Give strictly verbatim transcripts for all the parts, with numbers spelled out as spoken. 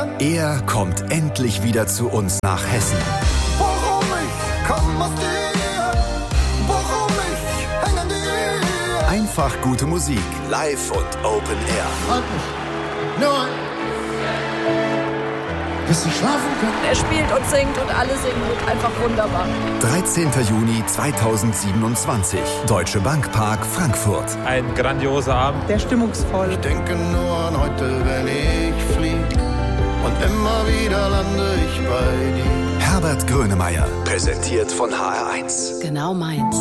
Er kommt endlich wieder zu uns nach Hessen. Warum ich komm aus dir, warum ich häng an dir. Einfach gute Musik, live und Open Air. Halt mich, nur bis ich schlafen kann. Er spielt und singt und alle singen mit. Einfach wunderbar. dreizehnter Juni zweitausendsiebenundzwanzig. Deutsche Bank Park, Frankfurt. Ein grandioser Abend. Der stimmungsvoll. Ich denke nur an heute, wenn ich flieg. Und immer wieder lande ich bei dir. Herbert Grönemeyer. Präsentiert von H R eins. Genau meins.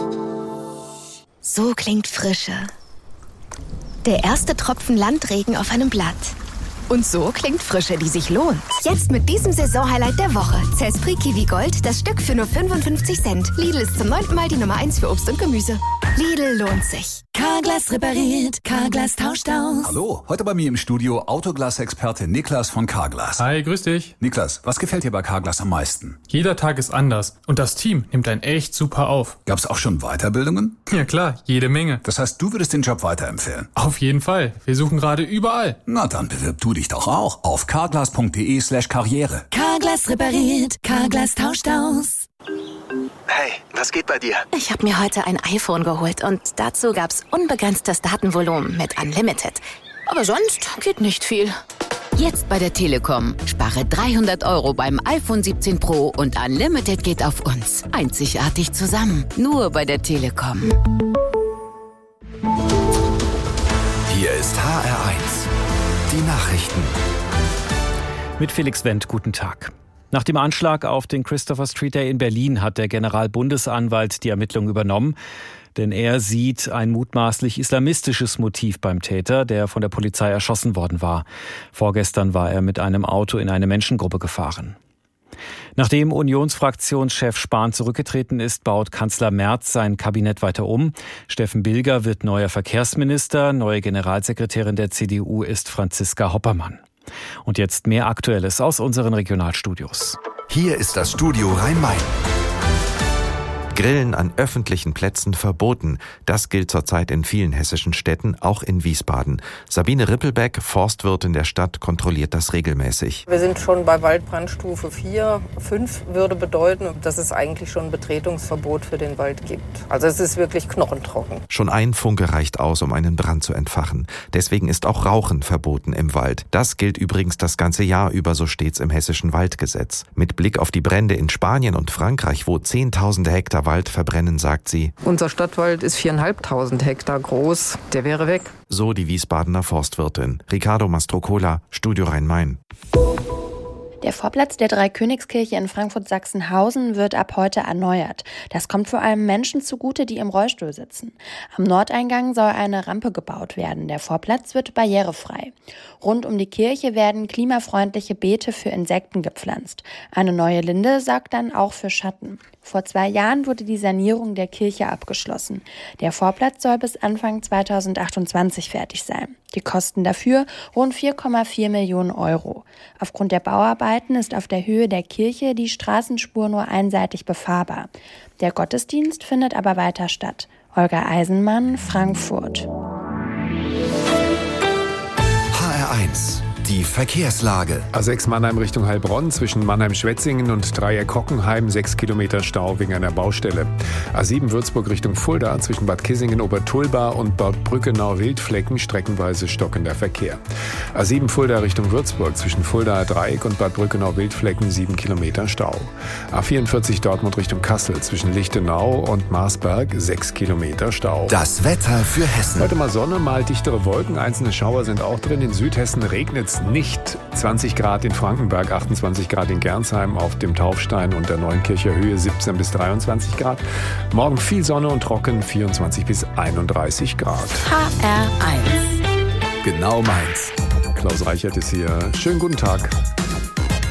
So klingt Frische. Der erste Tropfen Landregen auf einem Blatt. Und so klingt Frische, die sich lohnt. Jetzt mit diesem Saisonhighlight der Woche. Zespri Kiwi Gold, das Stück für nur fünfundfünfzig Cent. Lidl ist zum neunten Mal die Nummer eins für Obst und Gemüse. Lidl lohnt sich. Carglass repariert, Carglass tauscht aus. Hallo, heute bei mir im Studio Autoglas-Experte Niklas von Carglass. Hi, grüß dich. Niklas, was gefällt dir bei Carglass am meisten? Jeder Tag ist anders und das Team nimmt einen echt super auf. Gab's auch schon Weiterbildungen? Ja klar, jede Menge. Das heißt, du würdest den Job weiterempfehlen? Auf jeden Fall. Wir suchen gerade überall. Na, dann bewirb du dich doch auch auf carglass.de slash karriere. Carglass repariert, Carglass tauscht aus. Hey, was geht bei dir? Ich habe mir heute ein iPhone geholt und dazu gab's unbegrenztes Datenvolumen mit Unlimited. Aber sonst geht nicht viel. Jetzt bei der Telekom. Spare dreihundert Euro beim iPhone siebzehn Pro und Unlimited geht auf uns. Einzigartig zusammen. Nur bei der Telekom. Hier ist H R eins. Die Nachrichten. Mit Felix Wendt, guten Tag. Nach dem Anschlag auf den Christopher Street Day in Berlin hat der Generalbundesanwalt die Ermittlungen übernommen. Denn er sieht ein mutmaßlich islamistisches Motiv beim Täter, der von der Polizei erschossen worden war. Vorgestern war er mit einem Auto in eine Menschengruppe gefahren. Nachdem Unionsfraktionschef Spahn zurückgetreten ist, baut Kanzler Merz sein Kabinett weiter um. Steffen Bilger wird neuer Verkehrsminister. Neue Generalsekretärin der C D U ist Franziska Hoppermann. Und jetzt mehr Aktuelles aus unseren Regionalstudios. Hier ist das Studio Rhein-Main. Grillen an öffentlichen Plätzen verboten. Das gilt zurzeit in vielen hessischen Städten, auch in Wiesbaden. Sabine Rippelbeck, Forstwirtin der Stadt, kontrolliert das regelmäßig. Wir sind schon bei Waldbrandstufe vier. fünf würde bedeuten, dass es eigentlich schon ein Betretungsverbot für den Wald gibt. Also es ist wirklich knochentrocken. Schon ein Funke reicht aus, um einen Brand zu entfachen. Deswegen ist auch Rauchen verboten im Wald. Das gilt übrigens das ganze Jahr über, so steht's im hessischen Waldgesetz. Mit Blick auf die Brände in Spanien und Frankreich, wo Zehntausende Hektar Wald verbrennen, sagt sie. Unser Stadtwald ist viertausendfünfhundert Hektar groß. Der wäre weg. So die Wiesbadener Forstwirtin. Ricardo Mastrocola, Studio Rhein-Main. Der Vorplatz der Dreikönigskirche in Frankfurt-Sachsenhausen wird ab heute erneuert. Das kommt vor allem Menschen zugute, die im Rollstuhl sitzen. Am Nordeingang soll eine Rampe gebaut werden. Der Vorplatz wird barrierefrei. Rund um die Kirche werden klimafreundliche Beete für Insekten gepflanzt. Eine neue Linde sorgt dann auch für Schatten. Vor zwei Jahren wurde die Sanierung der Kirche abgeschlossen. Der Vorplatz soll bis Anfang zweitausendachtundzwanzig fertig sein. Die Kosten dafür rund vier Komma vier Millionen Euro. Aufgrund der Bauarbeiten ist auf der Höhe der Kirche die Straßenspur nur einseitig befahrbar. Der Gottesdienst findet aber weiter statt. Olga Eisenmann, Frankfurt. H R eins. Die Verkehrslage. A sechs Mannheim Richtung Heilbronn zwischen Mannheim-Schwetzingen und Dreieck-Hockenheim sechs Kilometer Stau wegen einer Baustelle. A sieben Würzburg Richtung Fulda zwischen Bad Kissingen-Obertulba und Bad Brückenau-Wildflecken streckenweise stockender Verkehr. A sieben Fulda Richtung Würzburg zwischen Fuldaer Dreieck und Bad Brückenau-Wildflecken sieben Kilometer Stau. A vierundvierzig Dortmund Richtung Kassel zwischen Lichtenau und Marsberg sechs Kilometer Stau. Das Wetter für Hessen. Heute mal Sonne, mal dichtere Wolken, einzelne Schauer sind auch drin. In Südhessen regnet es nicht. zwanzig Grad in Frankenberg, achtundzwanzig Grad in Gernsheim, auf dem Taufstein und der Neunkircher Höhe siebzehn bis dreiundzwanzig Grad. Morgen viel Sonne und trocken, vierundzwanzig bis einunddreißig Grad. H R eins. Genau meins. Klaus Reichert ist hier. Schönen guten Tag.